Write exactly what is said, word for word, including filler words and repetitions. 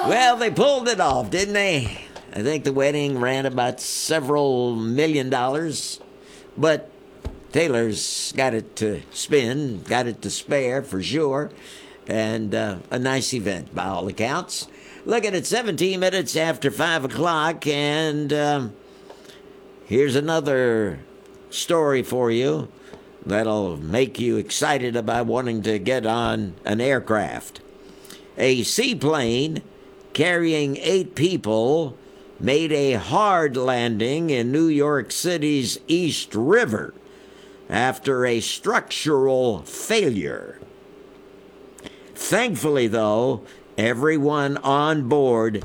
Well, they pulled it off, didn't they? I think the wedding ran about several million dollars, but Taylor's got it to spin, got it to spare for sure, and uh, a nice event by all accounts. Looking at seventeen minutes after five o'clock, and um, here's another story for you that'll make you excited about wanting to get on an aircraft. A seaplane carrying eight people made a hard landing in New York City's East River after a structural failure. Thankfully, though, everyone on board